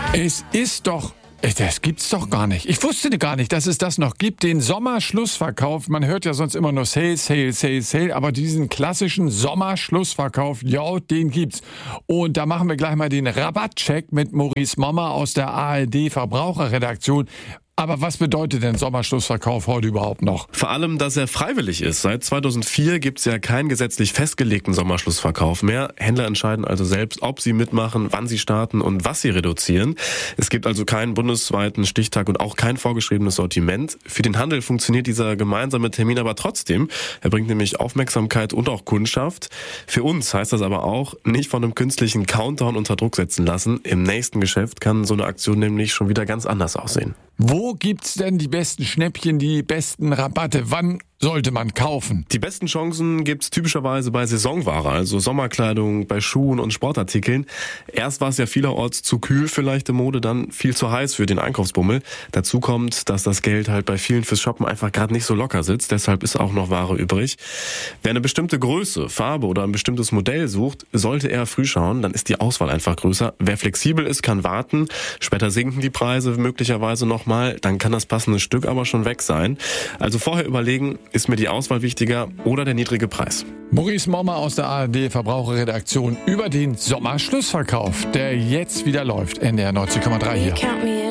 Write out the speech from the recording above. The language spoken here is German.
Es ist doch... Das gibt's doch gar nicht. Ich wusste gar nicht, dass es das noch gibt, den Sommerschlussverkauf. Man hört ja sonst immer nur Sale, Sale, Sale, Sale, aber diesen klassischen Sommerschlussverkauf, ja, den gibt's. Und da machen wir gleich mal den Rabattcheck mit Maurice Mommer aus der ARD Verbraucherredaktion. Aber was bedeutet denn Sommerschlussverkauf heute überhaupt noch? Vor allem, dass er freiwillig ist. Seit 2004 gibt es ja keinen gesetzlich festgelegten Sommerschlussverkauf mehr. Händler entscheiden also selbst, ob sie mitmachen, wann sie starten und was sie reduzieren. Es gibt also keinen bundesweiten Stichtag und auch kein vorgeschriebenes Sortiment. Für den Handel funktioniert dieser gemeinsame Termin aber trotzdem. Er bringt nämlich Aufmerksamkeit und auch Kundschaft. Für uns heißt das aber auch, nicht von einem künstlichen Countdown unter Druck setzen lassen. Im nächsten Geschäft kann so eine Aktion nämlich schon wieder ganz anders aussehen. Wo gibt's denn die besten Schnäppchen, die besten Rabatte? Wann sollte man kaufen? Die besten Chancen gibt's typischerweise bei Saisonware, also Sommerkleidung, bei Schuhen und Sportartikeln. Erst war es ja vielerorts zu kühl für leichte Mode, dann viel zu heiß für den Einkaufsbummel. Dazu kommt, dass das Geld halt bei vielen fürs Shoppen einfach gerade nicht so locker sitzt, deshalb ist auch noch Ware übrig. Wer eine bestimmte Größe, Farbe oder ein bestimmtes Modell sucht, sollte eher früh schauen, dann ist die Auswahl einfach größer. Wer flexibel ist, kann warten. Später sinken die Preise möglicherweise nochmal, dann kann das passende Stück aber schon weg sein. Also vorher überlegen, ist mir die Auswahl wichtiger oder der niedrige Preis? Maurice Mommer aus der ARD Verbraucherredaktion über den Sommerschlussverkauf, der jetzt wieder läuft. NDR 90,3 hier.